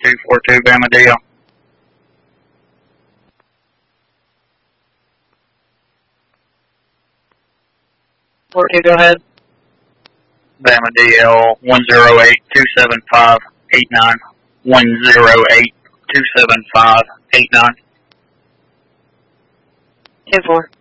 242 Bama DL. 42, go ahead. Bama DL 108-275-89. 108-275-89. 10-4.